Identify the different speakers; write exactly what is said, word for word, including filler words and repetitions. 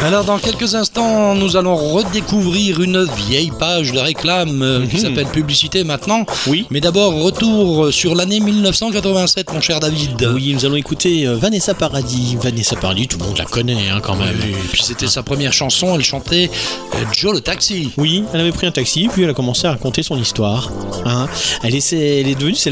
Speaker 1: Alors dans quelques instants, nous allons redécouvrir une vieille page de réclame euh,
Speaker 2: Mhm.
Speaker 1: qui s'appelle Publicité maintenant.
Speaker 2: Oui.
Speaker 1: Mais d'abord, retour sur l'année mille neuf cent quatre-vingt-sept, mon cher David.
Speaker 2: Oui, nous allons écouter euh, Vanessa Paradis. Vanessa Paradis, tout le monde la connaît hein, quand même.
Speaker 1: Et puis c'était sa première chanson, elle chantait euh, Joe le taxi.
Speaker 2: Oui, elle avait pris un taxi, puis elle a commencé à raconter son histoire. Hein. Elle, est, elle est devenue célèbre